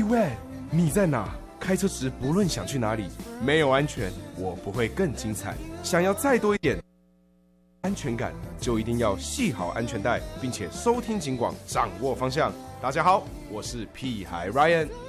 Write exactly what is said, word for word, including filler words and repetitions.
喂，你在哪？开车时不论想去哪里，没有安全，我不会更精彩。想要再多一点安全感，就一定要系好安全带，并且收听警广，掌握方向。大家好，我是屁孩 Ryan。